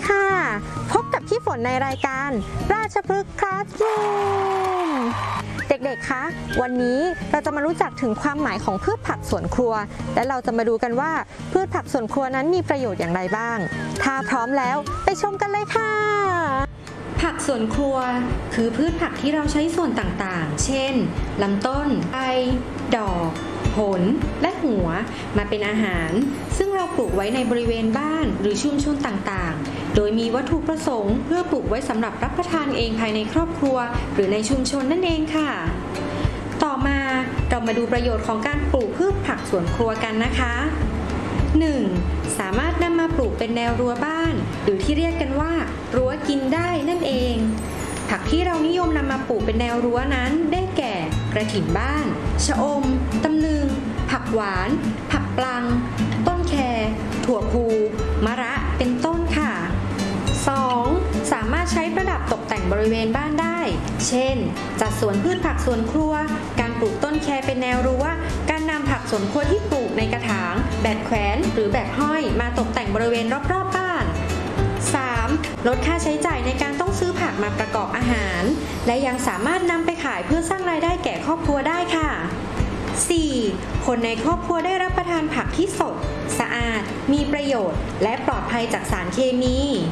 ค่ะพบกับพี่ฝนในรายการราชพฤกษ์คลาสรูมเด็กๆคะวันนี้เราจะมารู้จักถึงความหมายของพืชผักสวนครัวและเราจะมาดูกันว่าพืชผักสวนครัวนั้นมีประโยชน์อย่างไรบ้างถ้าพร้อมแล้วไปชมกันเลยค่ะผักสวนครัวคือพืชผักที่เราใช้ส่วนต่างๆเช่นลำต้นใบดอกผลและหัวมาเป็นอาหารซึ่งเราปลูกไว้ในบริเวณบ้านหรือชุมชนต่างๆโดยมีวัตถุประสงค์เพื่อปลูกไว้สำหรับรับประทานเองภายในครอบครัวหรือในชุมชนนั่นเองค่ะต่อมาเรามาดูประโยชน์ของการปลูกพืชผักสวนครัวกันนะคะ 1. สามารถนำมาปลูกเป็นแนวรั้วบ้านหรือที่เรียกกันว่ารั้วกินได้นั่นเองผักที่เรานิยมนำมาปลูกเป็นแนวรั้วนั้นได้แก่กระถิ่นบ้านชะอมตำลึงผักหวานผักปลังต้นแคถั่วพูมะระเป็นต้นค่ะ 2. สามารถใช้ประดับตกแต่งบริเวณบ้านได้เช่นจัดสวนพืชผักสวนครัวการปลูกต้นแคเป็นแนวรั้วการนำผักสวนครัวที่ปลูกในกระถางแบบแขวนหรือแบบห้อยมาตกแต่งบริเวณรอบๆบ้าน 3. ลดค่าใช้จ่ายในการต้องซื้อผักมาประกอบอาหารและยังสามารถนำไปขายเพื่อสร้างรายได้แก่ครอบครัวได้ค่ะ 4. คนในครอบครัวได้รับประทานผักที่สดสะอาดมีประโยชน์และปลอดภัยจากสารเคมี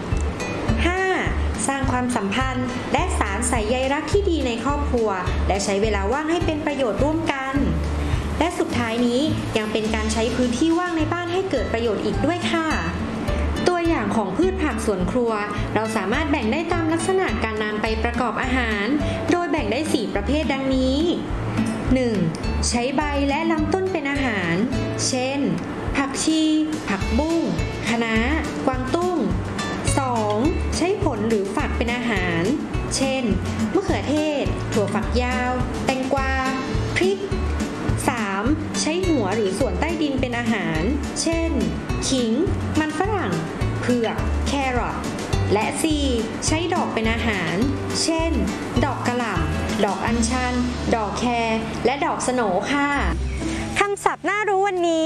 5. สร้างความสัมพันธ์และสารใส่ใยรักที่ดีในครอบครัวและใช้เวลาว่างให้เป็นประโยชน์ร่วมกันและสุดท้ายนี้ยังเป็นการใช้พื้นที่ว่างในบ้านให้เกิดประโยชน์อีกด้วยค่ะตัวอย่างของพืชผักสวนครัวเราสามารถแบ่งได้ตามลักษณะการนำไปประกอบอาหารโดยแบ่งได้ 4 ประเภทดังนี้ 1. ใช้ใบและลำต้นเป็นอาหารเช่นผักชีผักบุ้งคะน้ากวางตุ้ง 2. ใช้ผลหรือฝักเป็นอาหารเช่นมะเขือเทศถั่วฝักยาวแตงกวาพริก 3. ใช้หัวหรือส่วนใต้ดินเป็นอาหารเช่นขิงมันฝรั่งเผือกแครอทและ 4. ใช้ดอกเป็นอาหารเช่นดอกกะหล่ำดอกอัญชันดอกแครและดอกสโหนค่ะคำศัพท์น่ารู้วันนี้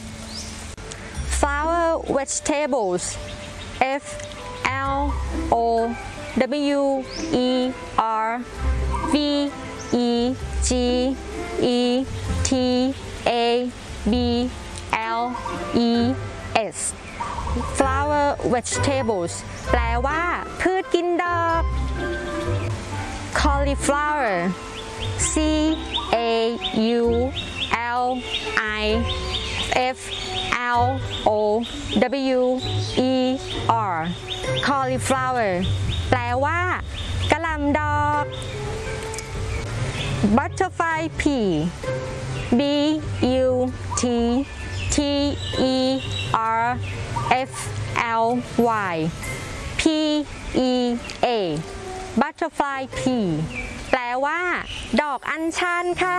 flower vegetables F L O W E R V E G E T A B L E S flower vegetables แปลว่าพืชกินดอก cauliflower C A U L I F L O W E R cauliflower แปลว่ากะหล่ำดอก butterfly pea B U T T E R F L Y P E A butterfly pea แปลว่าดอกอัญชันค่ะ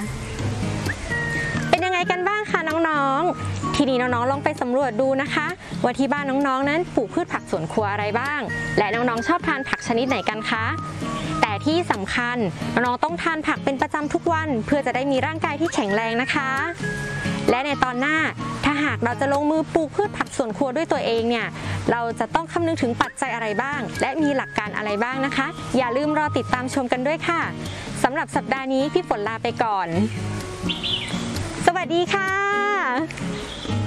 เป็นยังไงกันบ้างคะน้องๆทีนี้น้องๆลองไปสำรวจดูนะคะว่าที่บ้านน้องๆนั้นปลูกพืชผักสวนครัวอะไรบ้างและน้องๆชอบทานผักชนิดไหนกันคะแต่ที่สำคัญน้องๆต้องทานผักเป็นประจำทุกวันเพื่อจะได้มีร่างกายที่แข็งแรงนะคะและในตอนหน้าถ้าหากเราจะลงมือปลูกพืชผักสวนครัวด้วยตัวเองเนี่ยเราจะต้องคำนึงถึงปัจจัยอะไรบ้างและมีหลักการอะไรบ้างนะคะอย่าลืมรอติดตามชมกันด้วยค่ะสำหรับสัปดาห์นี้พี่ฝนลาไปก่อนสวัสดีค่ะ